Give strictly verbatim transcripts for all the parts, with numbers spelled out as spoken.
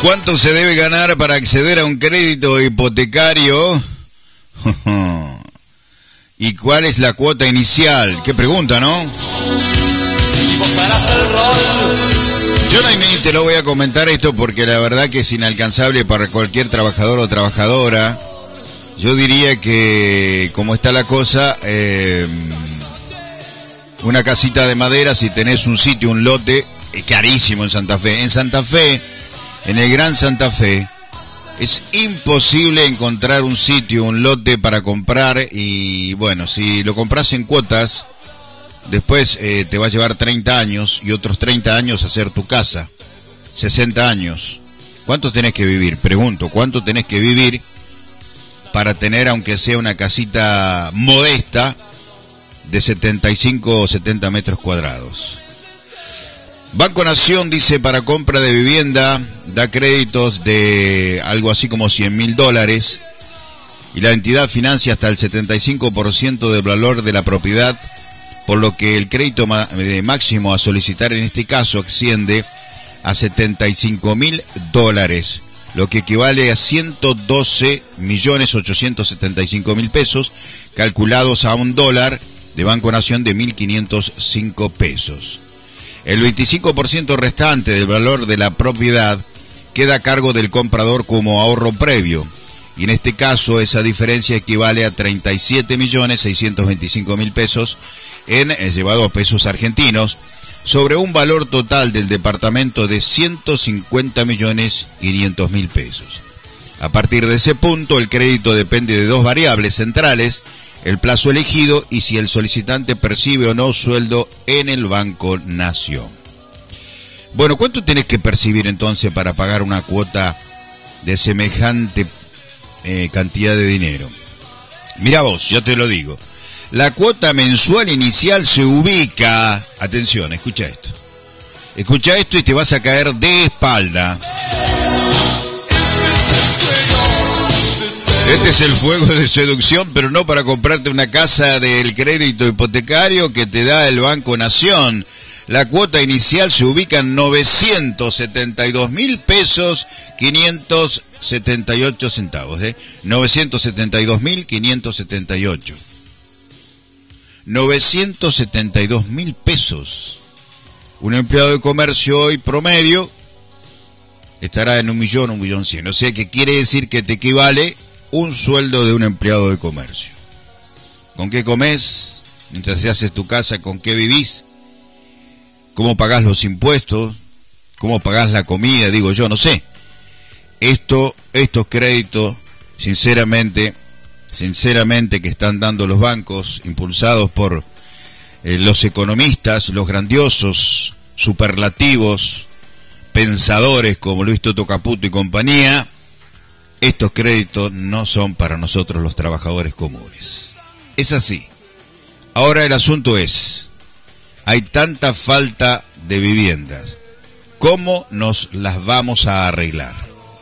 ¿Cuánto se debe ganar para acceder a un crédito hipotecario? ¿Y cuál es la cuota inicial? Qué pregunta, ¿no? Yo no ni te lo voy a comentar esto porque la verdad que es inalcanzable para cualquier trabajador o trabajadora. Yo diría que, como está la cosa, eh, una casita de madera, si tenés un sitio, un lote, es carísimo en Santa Fe. En Santa Fe, en el Gran Santa Fe, es imposible encontrar un sitio, un lote para comprar y, bueno, si lo compras en cuotas, después eh, te va a llevar treinta años y otros treinta años hacer tu casa, sesenta años. ¿Cuánto tenés que vivir? Pregunto, ¿cuánto tenés que vivir para tener, aunque sea una casita modesta, de setenta y cinco o setenta metros cuadrados? Banco Nación dice para compra de vivienda da créditos de algo así como cien mil dólares y la entidad financia hasta el setenta y cinco por ciento del valor de la propiedad, por lo que el crédito máximo a solicitar en este caso asciende a setenta y cinco mil dólares, lo que equivale a ciento doce millones ochocientos setenta y cinco mil pesos, calculados a un dólar de Banco Nación de mil quinientos cinco pesos. El veinticinco por ciento restante del valor de la propiedad queda a cargo del comprador como ahorro previo, y en este caso esa diferencia equivale a treinta y siete millones seiscientos veinticinco mil pesos, en eh, llevado a pesos argentinos, sobre un valor total del departamento de ciento cincuenta millones quinientos mil pesos. A partir de ese punto, el crédito depende de dos variables centrales: el plazo elegido y si el solicitante percibe o no sueldo en el Banco Nación. Bueno, ¿cuánto tenés que percibir entonces para pagar una cuota de semejante eh, cantidad de dinero? Mira vos, yo te lo digo. La cuota mensual inicial se ubica... Atención, escucha esto. Escucha esto y te vas a caer de espalda. Este es el fuego de seducción, pero no para comprarte una casa del crédito hipotecario que te da el Banco Nación. La cuota inicial se ubica en novecientos setenta y dos mil pesos, quinientos setenta y ocho centavos, ¿eh? novecientos setenta y dos mil quinientos setenta y ocho. novecientos setenta y dos mil pesos. Un empleado de comercio hoy promedio estará en un millón, un millón cien. O sea que quiere decir que te equivale un sueldo de un empleado de comercio. ¿Con qué comés? Mientras te haces tu casa, ¿con qué vivís? ¿Cómo pagás los impuestos? ¿Cómo pagás la comida? Digo yo, no sé. Esto, estos créditos, sinceramente, sinceramente que están dando los bancos, impulsados por eh, los economistas, los grandiosos, superlativos, pensadores como Luis Toto Caputo y compañía, estos créditos no son para nosotros los trabajadores comunes. Es así. Ahora el asunto es, hay tanta falta de viviendas, ¿cómo nos las vamos a arreglar?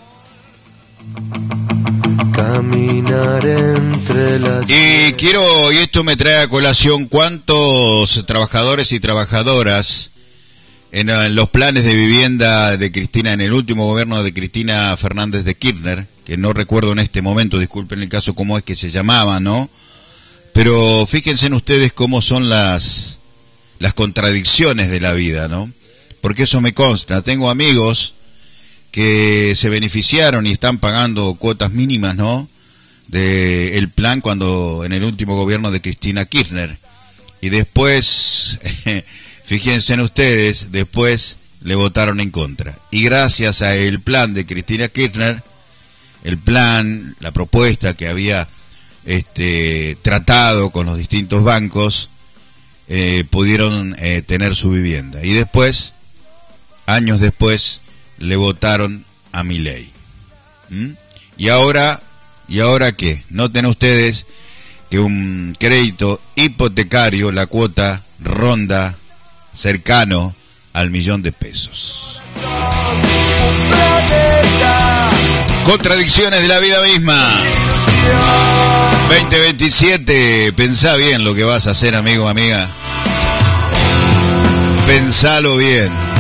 Caminar entre las... Y quiero, y esto me trae a colación, cuántos trabajadores y trabajadoras en, en los planes de vivienda de Cristina, en el último gobierno de Cristina Fernández de Kirchner, que no recuerdo en este momento, disculpen el caso cómo es que se llamaba, ¿no? Pero fíjense en ustedes cómo son las, las contradicciones de la vida, ¿no? Porque eso me consta. Tengo amigos que se beneficiaron y están pagando cuotas mínimas, ¿no? De el plan cuando en el último gobierno de Cristina Kirchner. Y después, fíjense en ustedes, después le votaron en contra. Y gracias a el plan de Cristina Kirchner, el plan, la propuesta que había este, tratado con los distintos bancos, eh, pudieron eh, tener su vivienda. Y después, años después, le votaron a Milei. ¿Mm? Y ahora, ¿y ahora qué? Noten ustedes que un crédito hipotecario, la cuota ronda cercano al millón de pesos. Contradicciones de la vida misma. veinte veintisiete, pensá bien lo que vas a hacer, amigo, amiga. Pensalo bien.